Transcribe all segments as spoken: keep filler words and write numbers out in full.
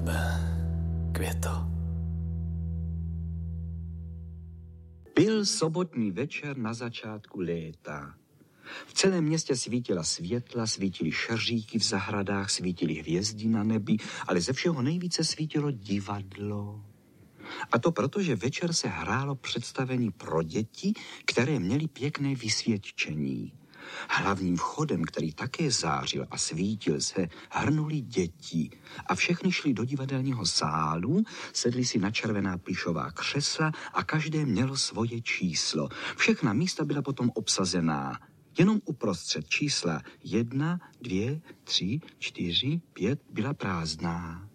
tebe, Květo. Byl sobotní večer na začátku léta. V celém městě svítila světla, svítily šeříky v zahradách, svítily hvězdy na nebi, ale ze všeho nejvíce svítilo divadlo. A to proto, že večer se hrálo představení pro děti, které měly pěkné vysvědčení. Hlavním vchodem, který také zářil a svítil se, hrnuli děti a všechny šli do divadelního sálu, sedli si na červená plyšová křesla a každé mělo svoje číslo. Všechna místa byla potom obsazená. Jenom uprostřed čísla jedna, dvě, tři, čtyři, pět byla prázdná.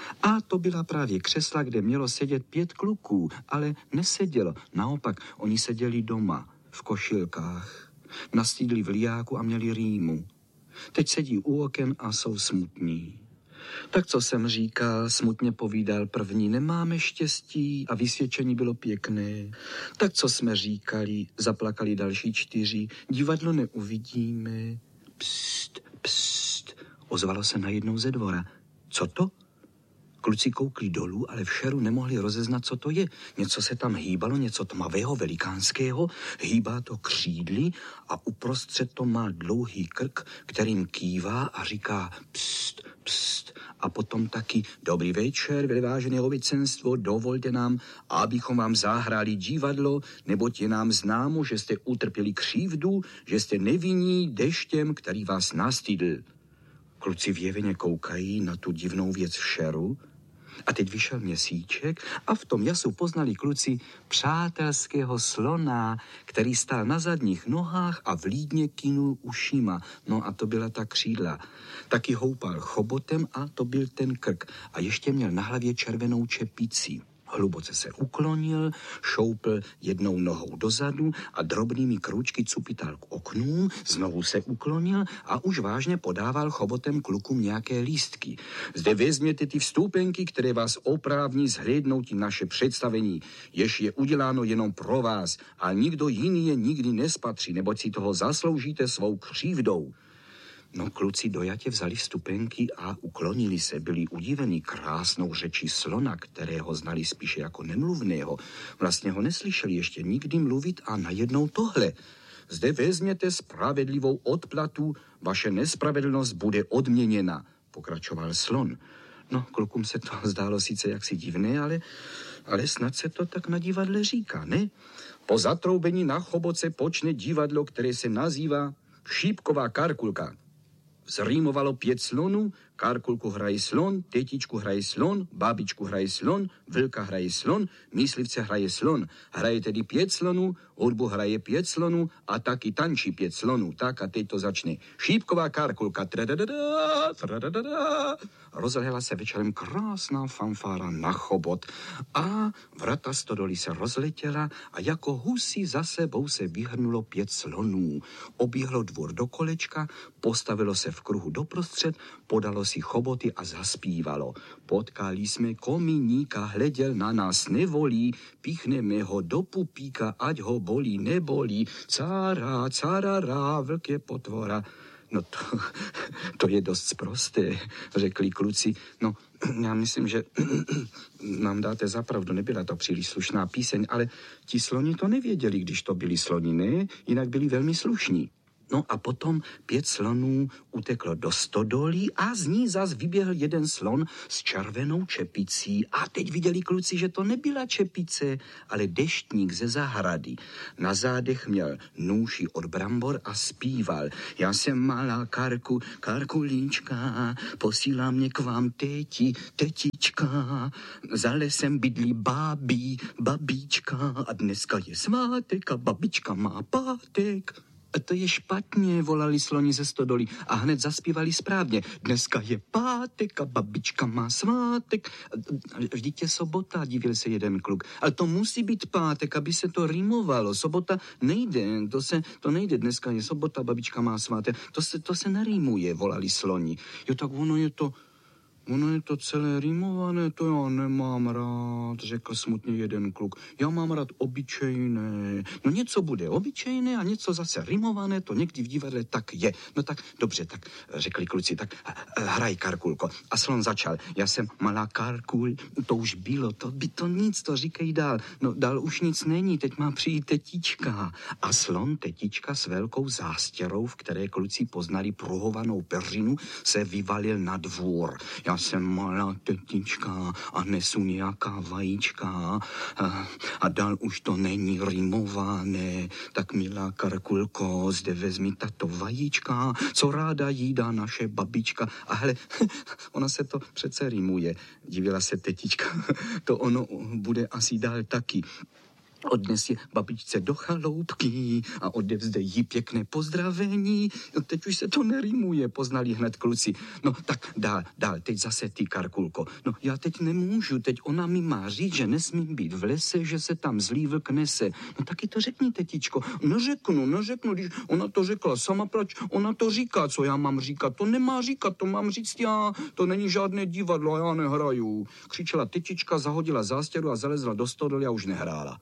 A to byla právě křesla, kde mělo sedět pět kluků, ale nesedělo. Naopak, oni seděli doma, v košilkách. Nastýdli v lijáku a měli rýmu. Teď sedí u oken a jsou smutní. Tak co jsem říkal, smutně povídal první, nemáme štěstí a vysvědčení bylo pěkné. Tak co jsme říkali, zaplakali další čtyři, divadlo neuvidíme. Pst, pst, ozvalo se najednou ze dvora. Co to? Kluci koukli dolů, ale v šeru nemohli rozeznat, co to je. Něco se tam hýbalo, něco tmavého, velikánského, hýbá to křídly a uprostřed to má dlouhý krk, kterým kývá a říká pst, pst. A potom taky dobrý večer, velivážené obecenstvo, dovolte nám, abychom vám zahráli divadlo, neboť je nám známo, že jste utrpěli křívdu, že jste nevinní deštěm, který vás nastydl. Kluci věveně koukají na tu divnou věc v šeru. A teď vyšel měsíček a v tom jasu poznali kluci přátelského slona, který stál na zadních nohách a vlídně kynul ušima. No a to byla ta křídla. Taky houpal chobotem a to byl ten krk. A ještě měl na hlavě červenou čepici. Hluboce se uklonil, šoupl jednou nohou dozadu a drobnými kroučky cupital k oknům, znovu se uklonil a už vážně podával chobotem klukům nějaké lístky. Zde vezměte ty vstupenky, které vás oprávní zhlédnout naše představení, jež je uděláno jenom pro vás a nikdo jiný je nikdy nespatří, neboť si toho zasloužíte svou křívdou. No, kluci dojatě vzali vstupenky a uklonili se, byli udiveni krásnou řečí slona, kterého znali spíše jako nemluvného. Vlastně ho neslyšeli ještě nikdy mluvit a najednou tohle. Zde vezměte spravedlivou odplatu, vaše nespravedlnost bude odměněna, pokračoval slon. No, klukům se to zdálo sice jaksi divné, ale, ale snad se to tak na divadle říká, ne? Po zatroubení na choboce počne divadlo, které se nazývá Šípková karkulka. Zrýmovalo pět slonů, karkulku hraje slon, tetičku hraje slon, babičku hraje slon, vlka hraje slon, myslivce hraje slon. Hraje tedy pět slonů, hudbu hraje pět slonů a taky tančí pět slonů. Tak a teď to začne. Šípková karkulka. Tradadada, tradadada. Rozlehla se večerem krásná fanfára na chobot a vrata stodoly se rozletěla a jako husy za sebou se vyhrnulo pět slonů. Oběhlo dvůr do kolečka, postavilo se v kruhu doprostřed, podalo si choboty a zaspívalo. Potkali jsme kominíka, hleděl na nás nevolí, píchneme ho do pupíka, ať ho bolí, nebolí. Cára, carara, vlk je potvora. No to, to je dost sprosté, řekli kluci. No, já myslím, že nám dáte zapravdu, nebyla to příliš slušná píseň, ale ti sloni to nevěděli, když to byli sloni, ne? Jinak byli velmi slušní. No a potom pět slonů uteklo do stodolí a z ní zas vyběhl jeden slon s červenou čepicí. A teď viděli kluci, že to nebyla čepice, ale deštník ze zahrady. Na zádech měl nůši od brambor a zpíval. Já jsem malá karku, karkulíčka, posílá mě k vám teti, tetička. Za lesem bydlí bábí, babíčka a dneska je svátek a babička má pátek. To je špatně, volali sloni ze stodoly a hned zaspívali správně. Dneska je pátek a babička má svátek. Vždyť je sobota, divil se jeden kluk. Ale to musí být pátek, aby se to rýmovalo. Sobota nejde, to se, to nejde. Dneska je sobota, babička má svátek. To se, to se nerýmuje, volali sloni. Jo, tak ono je to, Ono je to celé rýmované, to já nemám rád, řekl smutně jeden kluk. Já mám rád obyčejné. No něco bude obyčejné a něco zase rýmované, to někdy v divadle tak je. No tak dobře, tak řekli kluci, tak hraj, Karkulko. A slon začal. Já jsem malá Karkul, to už bylo, to by to nic, to říkej dál. No dál už nic není, teď má přijít tetička. A slon tetička s velkou zástěrou, v které kluci poznali pruhovanou peřinu, se vyvalil na dvůr. Já jsem malá tetička a nesu nějaká vajíčka a, a dál už to není rýmované. Tak milá Karkulko, zde vezmi tato vajíčka, co ráda jí dá naše babička. A hele, ona se to přece rýmuje, divila se tetička. To ono bude asi dál taky. Odnes je babičce do chaloupky a odevzde jí pěkné pozdravení. No, teď už se to nerýmuje, poznali hned kluci. No tak dál, dál, teď zase ty, Karkulko. No já teď nemůžu, teď ona mi má říct, že nesmím být v lese, že se tam zlý vlk nese. No taky to řekni, tetičko. Neřeknu, neřeknu, když ona to řekla sama, proč ona to říká, co já mám říkat. To nemá říkat, to mám říct já. To není žádné divadlo, já nehraju. Křičela tetička, zahodila zástěru a zalezla do stodoly a už nehrála.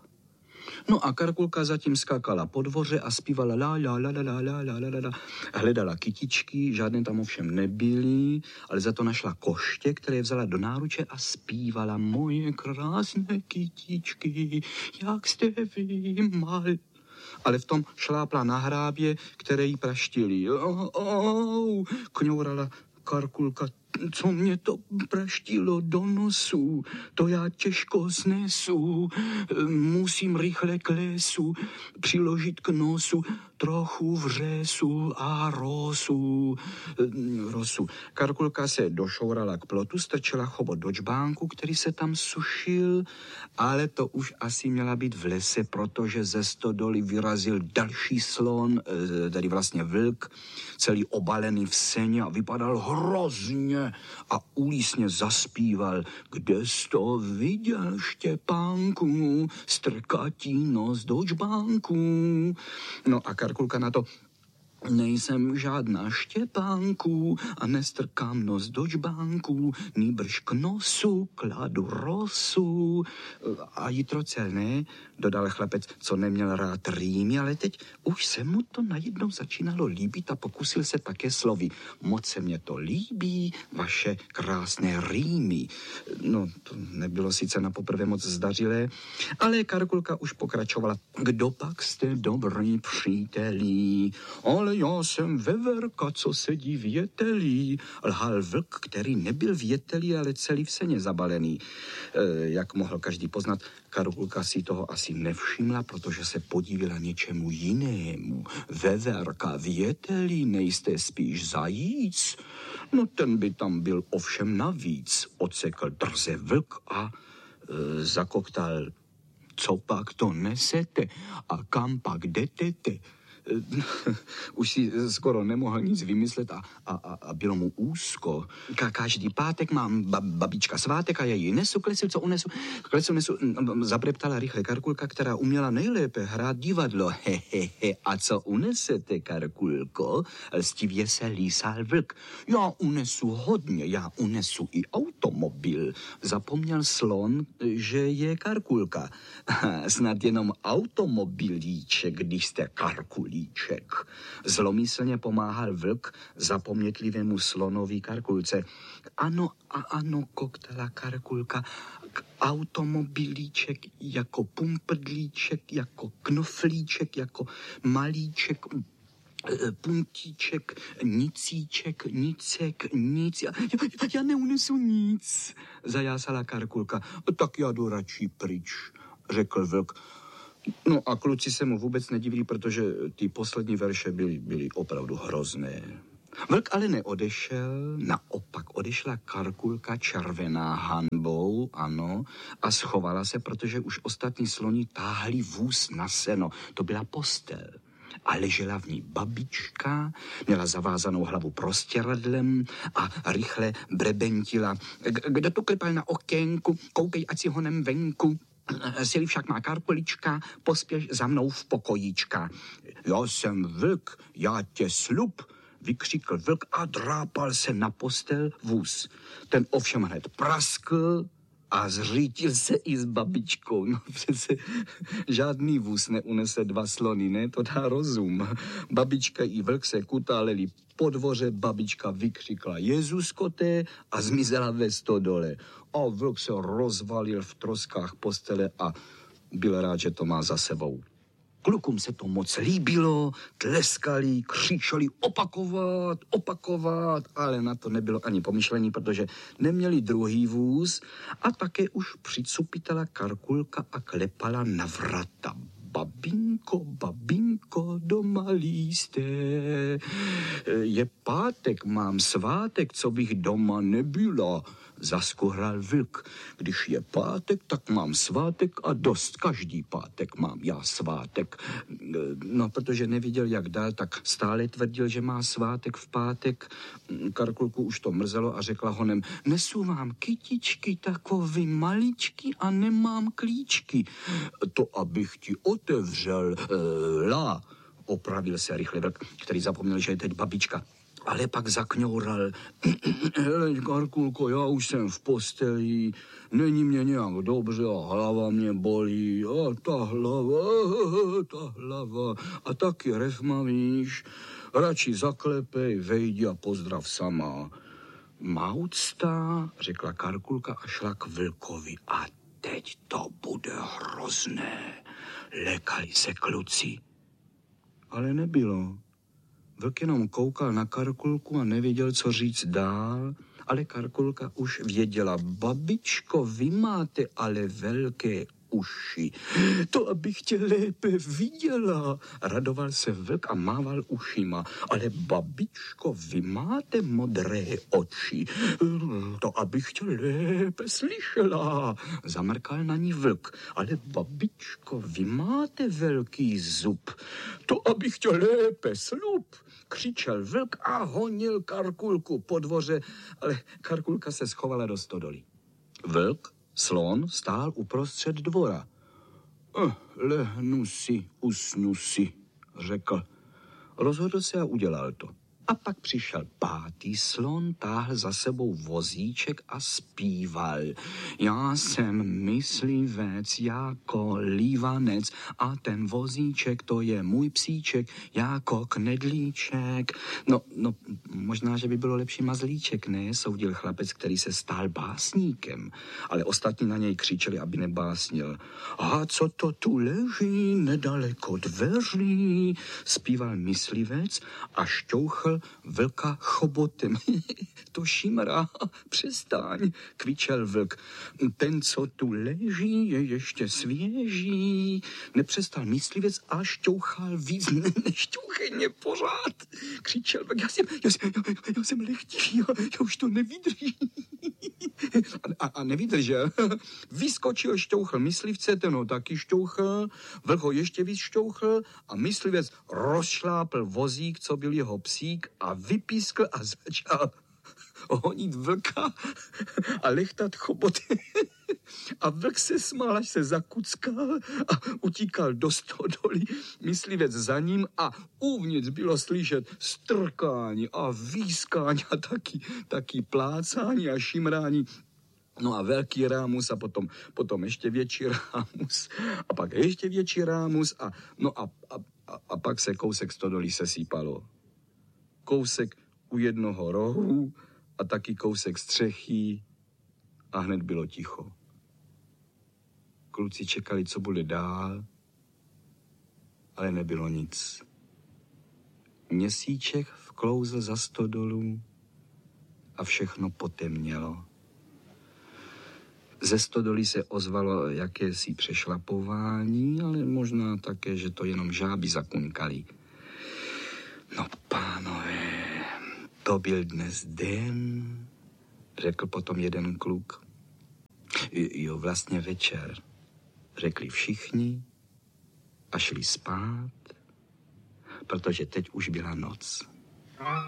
No a Karkulka zatím skákala po dvoře a zpívala la la la la la la la la la. Hledala kytičky, žádné tam ovšem nebyly, ale za to našla koště, které vzala do náruče a zpívala moje krásné kytičky, jak jste vy mal. Ale v tom šlápla na hrábě, které jí praštily. Oh, oh, kňourala Karkulka, co mě to praštilo do nosu, to já těžko snesu, musím rychle k lesu přiložit k nosu trochu vřesu a rosu. rosu. Karkulka se došourala k plotu, strčila chobot do čbánku, který se tam sušil, ale to už asi měla být v lese, protože ze stodoly vyrazil další slon, tedy vlastně vlk, celý obalený v seně a vypadal hrozně a úlísně zaspíval. Kde jsi to viděl, Štěpánku, strkatí nos do čbánku? No a Karkulka na to: nejsem žádná Štěpánku a nestrkám nos do čbánku, nýbrž k nosu kladu rosu. A jitrocelné, dodal chlapec, co neměl rád rýmy, ale teď už se mu to najednou začínalo líbit a pokusil se také slovy. Moc se mě to líbí, vaše krásné rýmy. No, to nebylo sice na poprvé moc zdařilé, ale Karkulka už pokračovala. Kdo pak jste dobrý přítelí? Ale já jsem veverka, co sedí v jetelí. Lhal vlk, který nebyl v jetelí, ale celý v seně zabalený. E, jak mohl každý poznat, Karkulka si toho asi nevšimla, protože se podívila něčemu jinému. Veverka v jetelí, nejste spíš zajíc? No ten by tam byl ovšem navíc, odsekl drze vlk a e, zakoktal. Co pak to nesete a kam pak jdete? Už si skoro nemohl nic vymyslet a, a, a bylo mu úzko. Ka- každý pátek mám ba- babička svátek a já ji nesu, klesu, co unesu. Klesu, nesu, zabreptala rychle Karkulka, která uměla nejlépe hrát divadlo. Hehehe, a co unesete, Karkulko? Lstivě se lísal vlk. Já unesu hodně, já unesu i automobil. Zapomněl slon, že je Karkulka. Snad jenom automobilíček, když jste Karkulí. Zlomyslně pomáhal vlk zapomnětlivému slonovi Karkulce. Ano a ano, koktala Karkulka, automobilíček jako pumpdlíček, jako knoflíček, jako malíček, puntíček, nicíček, nicek, nic. Já, já, já neunesu nic, zajásala Karkulka. Tak já jdu radši pryč, řekl vlk. No a kluci se mu vůbec nedivili, protože ty poslední verše byly, byly opravdu hrozné. Vlk ale neodešel, naopak odešla Karkulka červená hanbou, ano, a schovala se, protože už ostatní sloni táhli vůz na seno. To byla postel. A ležela v ní babička, měla zavázanou hlavu prostěradlem a rychle brebentila. Kdo to klepal na okénku, koukej, ať si honem venku. Sily však má Karkulička, pospěš za mnou v pokojíčka. Já jsem vlk, já tě slub, vykřikl vlk a drápal se na postel vůz. Ten ovšem hned praskl a zřítil se i s babičkou. No přece žádný vůz neunese dva slony, ne? To dá rozum. Babička i vlk se kutáleli po dvoře, babička vykřikla Jezuskoté a zmizela ve stodole. A vlk se rozvalil v troskách postele a byl rád, že to má za sebou. Klukům se to moc líbilo, tleskali, křičeli opakovat, opakovat, ale na to nebylo ani pomyšlení, protože neměli druhý vůz a také už přicupitala Karkulka a klepala na vrata. Babinko, babinko, doma jste. Je pátek, mám svátek, co bych doma nebyla. Zaskuhral vlk. Když je pátek, tak mám svátek a dost. Každý pátek mám já svátek. No, protože neviděl, jak dál, tak stále tvrdil, že má svátek v pátek. Karkulku už to mrzelo a řekla honem, nesu vám kytičky takový maličky a nemám klíčky. To, abych ti otevřel, la, opravil se rychle vlk, který zapomněl, že je teď babička. Ale pak zakňoural. Hele, Karkulko, já už jsem v posteli, není mě nějak dobře a hlava mě bolí. A ta hlava, ta hlava. A taky refma, víš. Radši zaklepej, vejdi a pozdrav sama. Maucta, řekla Karkulka a šla k vlkovi. A teď to bude hrozné. Lékali se kluci. Ale nebylo. Vlk jenom koukal na Karkulku a nevěděl, co říct dál, ale Karkulka už věděla. Babičko, vy máte ale velké uši. To, abych tě lépe viděla. Radoval se vlk a mával ušima. Ale babičko, vy máte modré oči. To, abych tě lépe slyšela. Zamrkal na ní vlk. Ale babičko, vy máte velký zub. To, abych tě lépe slup. Křičel vlk a honil Karkulku po dvoře, ale Karkulka se schovala do stodoly. Vlk, slon, stál uprostřed dvora. Eh, lehnu si, usnu si, řekl. Rozhodl se a udělal to. A pak přišel pátý slon, táhl za sebou vozíček a zpíval. Já jsem myslivec jako lívanec a ten vozíček to je můj psíček jako knedlíček. No, no, možná, že by bylo lepší mazlíček, ne? Soudil chlapec, který se stál básníkem. Ale ostatní na něj křičeli, aby nebásnil. A co to tu leží nedaleko dveří? Zpíval myslivec a šťouchl vlka chobotem. To šimrá, přestaň, kvičel vlk. Ten, co tu leží, je ještě svěží. Nepřestal myslivec a šťouchal víc. Nešťouchej mě pořád, křičel vlk. Já jsem, já jsem, já, já jsem lehtivý, já, já už to nevydržím. A, a nevydržel. Vyskočil, šťouchl myslivce, ten ho taky šťouchl, vlk ho ještě víc šťouchl a myslivec rozšlápl vozík, co byl jeho psík a vypískl a začal honit vlka a lechtat chobot. A vlk se smál, až se zakuckal a utíkal do stodoly. Myslivec za ním a uvnitř bylo slyšet strkání a výskání a taky, taky plácání a šimrání. No a velký rámus a potom, potom ještě větší rámus a pak ještě větší rámus a, no a, a, a, a pak se kousek stodolí sesýpalo. Kousek u jednoho rohu a taky kousek střechy a hned bylo ticho. Kluci čekali, co bude dál, ale nebylo nic. Měsíček vklouzl za stodolu a všechno potemnělo. Ze stodoly se ozvalo jakési přešlapování, ale možná také, že to jenom žáby zakunkali. No, pánové, to byl dnes den, řekl potom jeden kluk. Jo, vlastně večer, řekli všichni a šli spát, protože teď už byla noc.